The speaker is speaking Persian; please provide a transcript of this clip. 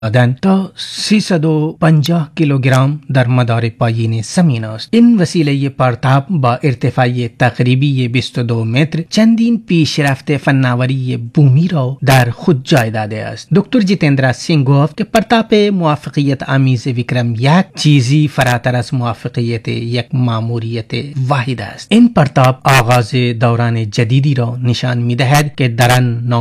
دادن تا 350 کیلوگرم در مدار پایین زمین است. این وسیله پرتاب با ارتفاع تقریبی 22 متر چندین پیشرفت فناوری بومی را در خود جای داده است. دکتر جیتندرا سینگ گفت که پرتاب موفقیت آمیز ویکرم یک چیزی فراتر از موفقیت یک ماموریت واحد است. این پرتاب آغاز دوران جدیدی را نشان می‌دهد که در آن